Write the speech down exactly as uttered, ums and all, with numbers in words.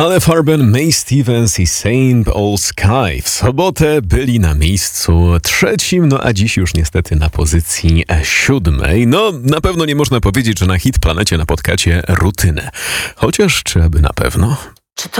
Ale Farben, May Stevens i Same Old Sky w sobotę byli na miejscu trzecim, no a dziś już niestety na pozycji siódmej. No, na pewno nie można powiedzieć, że na Hit Planecie napotkacie rutynę. Chociaż czy aby na pewno?